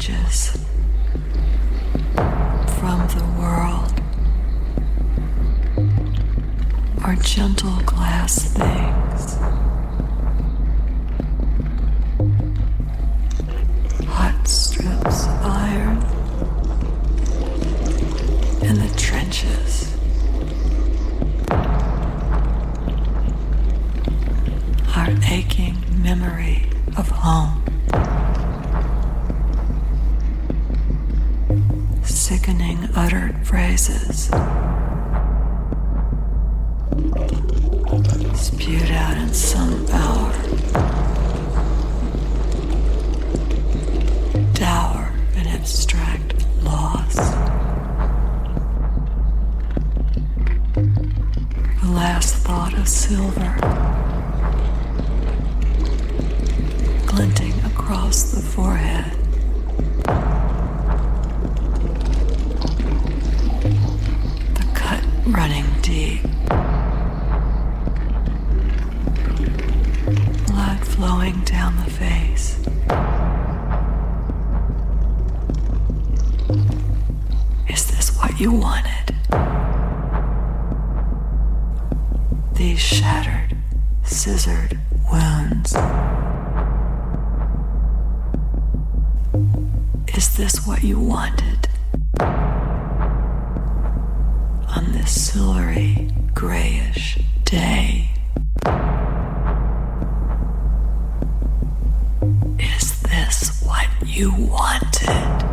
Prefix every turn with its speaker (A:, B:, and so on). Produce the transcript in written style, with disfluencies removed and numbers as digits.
A: pages from the world are gentle glass things, hot strips of iron in the trenches. Our aching memory of home, sickening uttered phrases, spewed out in some hour, dour and abstract loss. The last thought of silver glinting across the forehead. The cut running deep. Blood flowing down the face. Is this what you wanted? These shattered, scissored wounds. Is this what you wanted? On this silvery, grayish day. Is this what you wanted?